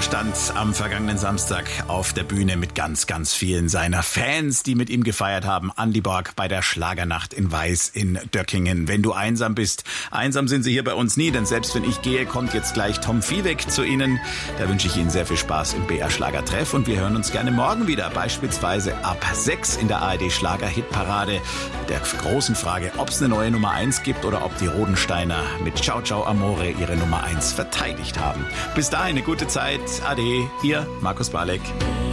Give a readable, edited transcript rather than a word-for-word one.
stand am vergangenen Samstag auf der Bühne mit ganz, ganz vielen seiner Fans, die mit ihm gefeiert haben. Andi Borg bei der Schlagernacht in Weiß in Döckingen. Wenn du einsam bist, einsam sind sie hier bei uns nie, denn selbst wenn ich gehe, kommt jetzt gleich Tom Viehweg zu Ihnen. Da wünsche ich Ihnen sehr viel Spaß im BR Schlagertreff und wir hören uns gerne morgen wieder, beispielsweise ab 6 in der ARD Schlager-Hitparade. Der großen Frage, ob es eine neue Nummer 1 gibt oder ob die Rodensteiner mit Ciao Ciao Amore ihre Nummer 1 verteidigt haben. Bis dahin eine gute Zeit. Ade, Ihr Markus Balek.